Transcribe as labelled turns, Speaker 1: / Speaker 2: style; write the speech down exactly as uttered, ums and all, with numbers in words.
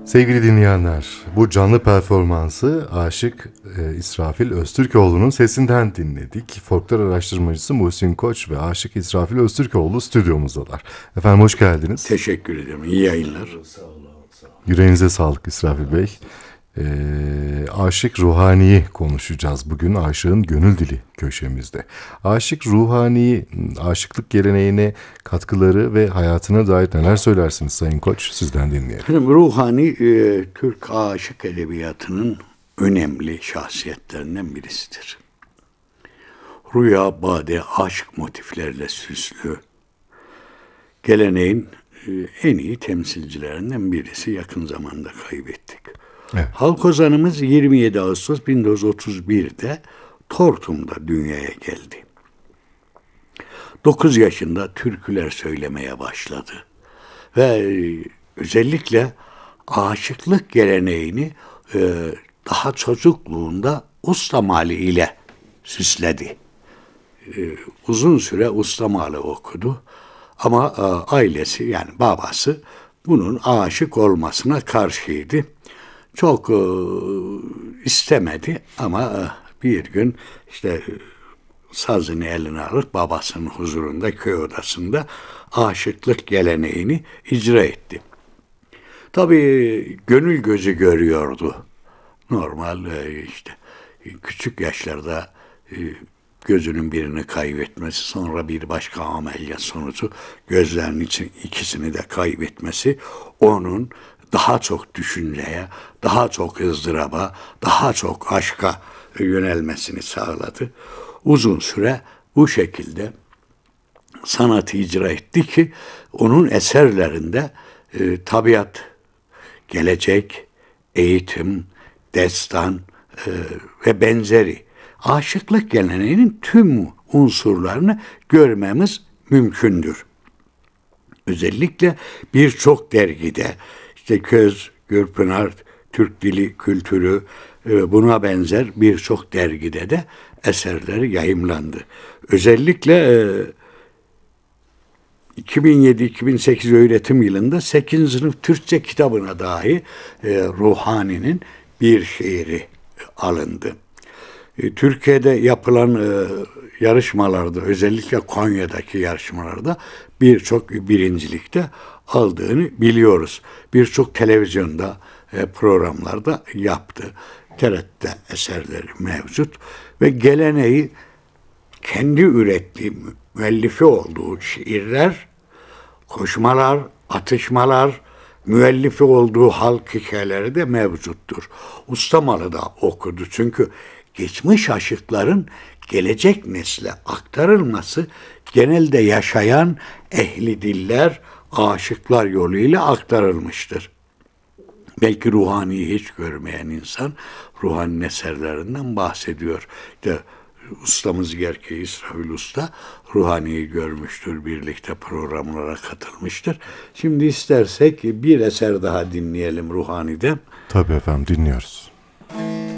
Speaker 1: Sevgili dinleyenler, bu canlı performansı Aşık e, İsrafil Öztürkoğlu'nun sesinden dinledik. Folklor araştırmacısı Muhsin Koç ve Aşık İsrafil Öztürkoğlu stüdyomuzdalar. Efendim hoş geldiniz.
Speaker 2: Teşekkür ederim. İyi yayınlar.
Speaker 1: Yüreğinize sağlık İsrafil Bey. Ee, Aşık Ruhani'yi konuşacağız bugün Aşık'ın Gönül Dili köşemizde. Aşık Ruhani, aşıklık geleneğine katkıları ve hayatına dair neler söylersiniz Sayın Koç? Sizden dinleyelim.
Speaker 2: Efendim, Ruhani e, Türk aşık edebiyatının önemli şahsiyetlerinden birisidir. Rüya, bade, aşk motiflerle süslü geleneğin e, en iyi temsilcilerinden birisi, yakın zamanda kaybettik.
Speaker 1: Evet.
Speaker 2: Halk ozanımız yirmi yedi Ağustos bin dokuz yüz otuz bir'de Tortum'da dünyaya geldi. dokuz yaşında türküler söylemeye başladı. Ve e, özellikle aşıklık geleneğini e, daha çocukluğunda ustamali ile süsledi. E, uzun süre ustamali okudu. Ama e, ailesi, yani babası, bunun aşık olmasına karşıydı. Çok e, istemedi ama e, bir gün işte e, sazını eline alıp babasının huzurunda, köy odasında aşıklık geleneğini icra etti. Tabii gönül gözü görüyordu. Normal e, işte küçük yaşlarda e, gözünün birini kaybetmesi, sonra bir başka ameliyat sonucu gözlerinin için ikisini de kaybetmesi onun daha çok düşünceye, daha çok ızdıraba, daha çok aşka yönelmesini sağladı. Uzun süre bu şekilde sanatı icra etti ki onun eserlerinde e, tabiat, gelecek, eğitim, destan e, ve benzeri aşıklık geleneğinin tüm unsurlarını görmemiz mümkündür. Özellikle birçok dergide, işte Köz, Gürpınar, Türk Dili Kültürü, e, buna benzer birçok dergide de eserleri yayımlandı. Özellikle e, iki bin yedi iki bin sekiz öğretim yılında sekizinci sınıf Türkçe kitabına dahi e, Ruhani'nin bir şiiri alındı. E, Türkiye'de yapılan e, yarışmalarda, özellikle Konya'daki yarışmalarda birçok birincilikte aldığını biliyoruz. Birçok televizyonda, e, programlarda yaptı. T R T'de eserleri mevcut ve geleneği kendi ürettiği, müellifi olduğu şiirler, koşmalar, atışmalar, müellifi olduğu halk hikayeleri de mevcuttur. Ustamalı da okudu. Çünkü geçmiş aşıkların gelecek nesle aktarılması genelde yaşayan ehli diller, aşıklar yoluyla aktarılmıştır. Belki Ruhani'yi hiç görmeyen insan Ruhani'nin eserlerinden bahsediyor. İşte ustamız Gerke İsrafil Usta Ruhani'yi görmüştür, birlikte programlara katılmıştır. Şimdi istersek bir eser daha dinleyelim Ruhani'den.
Speaker 1: Tabii efendim, dinliyoruz.